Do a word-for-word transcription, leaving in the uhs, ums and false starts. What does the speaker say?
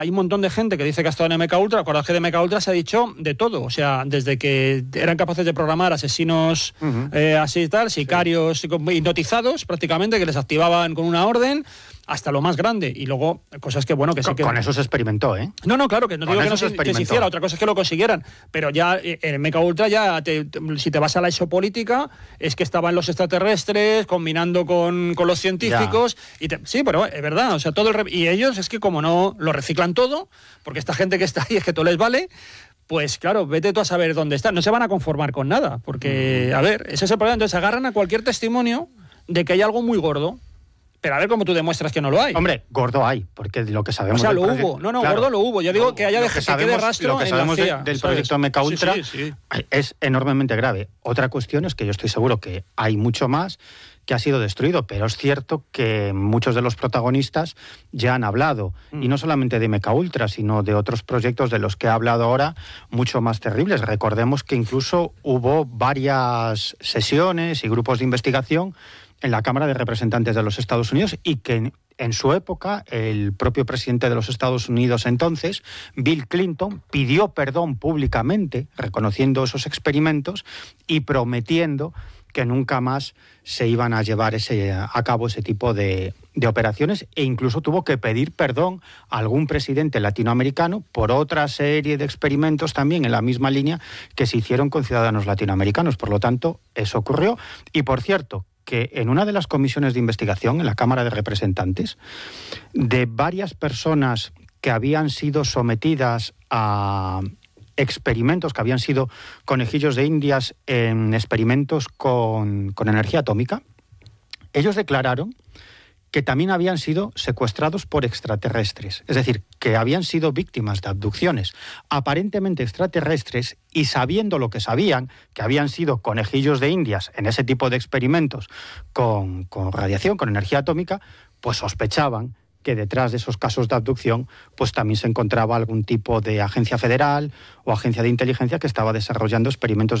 hay un montón de gente que dice que ha estado en M K Ultra. Acordaos que de M K Ultra se ha dicho de todo, o sea, desde que eran capaces de programar asesinos uh-huh. eh, así y tal, sicarios sí. hipnotizados prácticamente, que les activaban con una orden, hasta lo más grande. Y luego, cosas que, bueno, que con, sí que... Con eso se experimentó, ¿eh? No, no, claro, que no con digo que no se, se, que se hiciera, otra cosa es que lo consiguieran. Pero ya en M K Ultra, ya te, te, si te vas a la exopolítica, es que estaban los extraterrestres combinando con, con los científicos. Y te, sí, pero es verdad, o sea, todo el... Y ellos es que como no lo reciclan todo, porque esta gente que está ahí es que todo les vale... Pues claro, vete tú a saber dónde están. No se van a conformar con nada, porque, a ver, ese es el problema. Entonces agarran a cualquier testimonio de que hay algo muy gordo. Pero a ver cómo tú demuestras que no lo hay. Hombre, gordo hay, porque lo que sabemos... O sea, lo proyecto, hubo. No, no, claro, gordo lo hubo. Yo digo lo, que haya de, que, que sabemos, quede rastro lo que en sabemos la C I A, de, del ¿sabes? proyecto M K Ultra sí, sí, sí. es enormemente grave. Otra cuestión es que yo estoy seguro que hay mucho más que ha sido destruido, pero es cierto que muchos de los protagonistas ya han hablado, mm. y no solamente de M K Ultra, sino de otros proyectos de los que he hablado ahora, mucho más terribles. Recordemos que incluso hubo varias sesiones y grupos de investigación en la Cámara de Representantes de los Estados Unidos y que en, en su época el propio presidente de los Estados Unidos entonces, Bill Clinton, pidió perdón públicamente, reconociendo esos experimentos y prometiendo que nunca más se iban a llevar ese, a cabo ese tipo de, de operaciones, e incluso tuvo que pedir perdón a algún presidente latinoamericano por otra serie de experimentos también en la misma línea que se hicieron con ciudadanos latinoamericanos. Por lo tanto, eso ocurrió. Y por cierto, que en una de las comisiones de investigación en la Cámara de Representantes, de varias personas que habían sido sometidas a experimentos, que habían sido conejillos de indias en experimentos con, con energía atómica, ellos declararon que también habían sido secuestrados por extraterrestres, es decir, que habían sido víctimas de abducciones aparentemente extraterrestres, y sabiendo lo que sabían, que habían sido conejillos de indias en ese tipo de experimentos con, con radiación, con energía atómica, pues sospechaban que detrás de esos casos de abducción pues también se encontraba algún tipo de agencia federal o agencia de inteligencia que estaba desarrollando experimentos